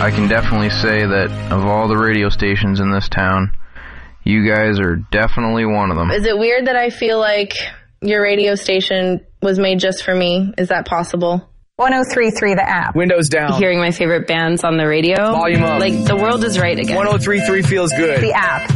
I can definitely say that of all the radio stations in this town, you guys are definitely one of them. Is it weird that I feel like your radio station was made just for me? Is that possible? 103.3 the app. Windows down. Hearing my favorite bands on the radio. Volume up. Like, the world is right again. 103.3 feels good. The app.